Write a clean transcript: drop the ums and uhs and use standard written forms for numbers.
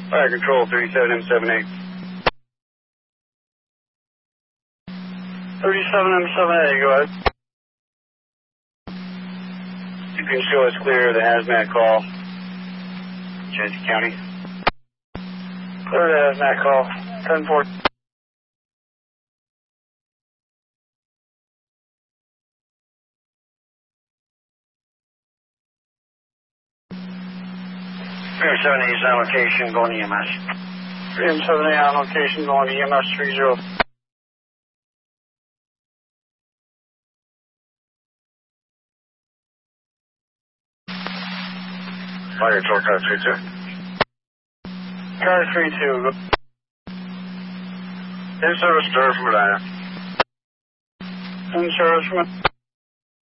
Fire control 37M78. 37M78, go ahead. You can show us clear the hazmat call. Genesee County. Clear the hazmat call. 10-4. M78 is on location, going to EMS. M78 on location, going to EMS 30. Fire control car 32. Car 32. In service, Star from Medina. In service from